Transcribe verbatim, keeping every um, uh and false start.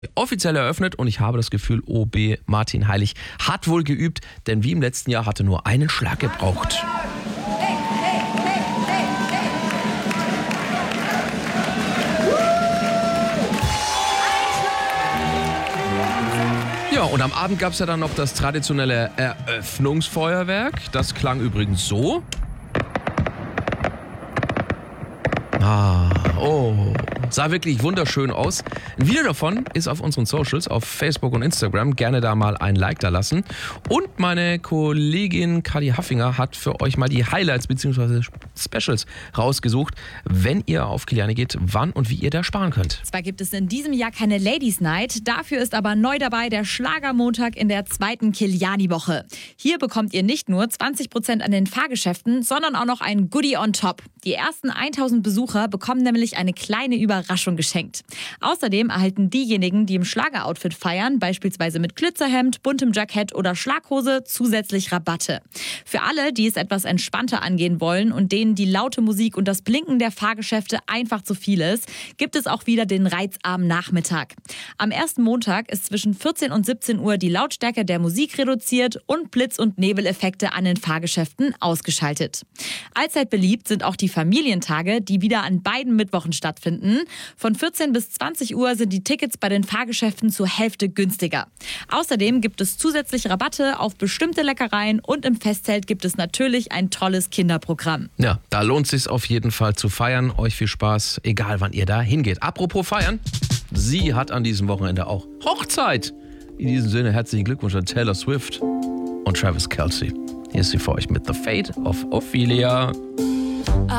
Offiziell eröffnet und ich habe das Gefühl, O B Martin Heilig hat wohl geübt, denn wie im letzten Jahr hatte nur einen Schlag gebraucht. Ja, und am Abend gab es ja dann noch das traditionelle Eröffnungsfeuerwerk. Das klang übrigens so. Ah, oh, sah wirklich wunderschön aus. Ein Video davon ist auf unseren Socials, auf Facebook und Instagram. Gerne da mal ein Like da lassen. Und meine Kollegin Kadi Haffinger hat für euch mal die Highlights bzw. Specials rausgesucht, wenn ihr auf Kiliani geht, wann und wie ihr da sparen könnt. Zwar gibt es in diesem Jahr keine Ladies Night, dafür ist aber neu dabei der Schlagermontag in der zweiten Kiliani-Woche. Hier bekommt ihr nicht nur zwanzig Prozent an den Fahrgeschäften, sondern auch noch ein Goodie on top. Die ersten tausend Besucher bekommen nämlich eine kleine Überraschung geschenkt. Außerdem erhalten diejenigen, die im Schlageroutfit feiern, beispielsweise mit Glitzerhemd, buntem Jackett oder Schlaghose, zusätzlich Rabatte. Für alle, die es etwas entspannter angehen wollen und denen die laute Musik und das Blinken der Fahrgeschäfte einfach zu viel ist, gibt es auch wieder den reizarmen Nachmittag. Am ersten Montag ist zwischen vierzehn und siebzehn Uhr die Lautstärke der Musik reduziert und Blitz- und Nebeleffekte an den Fahrgeschäften ausgeschaltet. Allzeit beliebt sind auch die Familientage, die wieder an beiden Mittwochen stattfinden. Von vierzehn bis zwanzig Uhr sind die Tickets bei den Fahrgeschäften zur Hälfte günstiger. Außerdem gibt es zusätzlich Rabatte auf bestimmte Leckereien und im Festzelt gibt es natürlich ein tolles Kinderprogramm. Ja, da lohnt es sich auf jeden Fall zu feiern. Euch viel Spaß, egal wann ihr da hingeht. Apropos feiern, sie hat an diesem Wochenende auch Hochzeit. In diesem Sinne herzlichen Glückwunsch an Taylor Swift und Travis Kelce. Hier ist sie für euch mit The Fate of Ophelia.